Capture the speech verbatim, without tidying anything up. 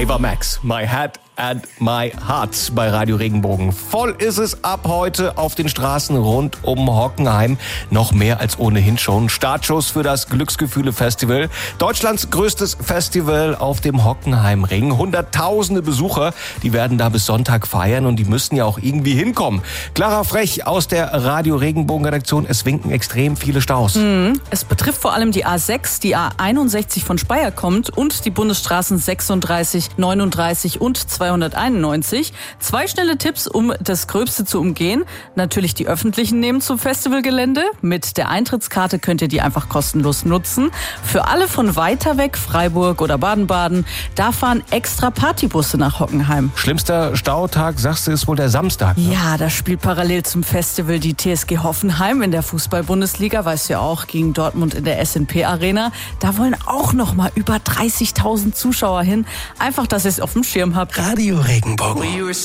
Ava Max, My Head and My Heart bei Radio Regenbogen. Voll ist es ab heute auf den Straßen rund um Hockenheim. Noch mehr als ohnehin schon. Startschuss für das Glücksgefühle-Festival. Deutschlands größtes Festival auf dem Hockenheimring. Hunderttausende Besucher, die werden da bis Sonntag feiern und die müssen ja auch irgendwie hinkommen. Clara Frech aus der Radio Regenbogen-Redaktion. Es winken extrem viele Staus. Mhm. Es betrifft vor allem die A sechs, die A einundsechzig von Speyer kommt und die Bundesstraßen sechsunddreißig, neununddreißig und zweihunderteinundneunzig. Zwei schnelle Tipps, um das Gröbste zu umgehen. Natürlich die öffentlichen nehmen zum Festivalgelände. Mit der Eintrittskarte könnt ihr die einfach kostenlos nutzen. Für alle von weiter weg, Freiburg oder Baden-Baden, da fahren extra Partybusse nach Hockenheim. Schlimmster Stautag, sagst du, ist wohl der Samstag, ne? Ja, da spielt parallel zum Festival die T S G Hoffenheim in der Fußball-Bundesliga, weißt du ja auch, gegen Dortmund in der S N P Arena. Da wollen auch noch mal über dreißigtausend Zuschauer hin. Einfach, dass ihr es auf dem Schirm habt. Radio Regenbogen.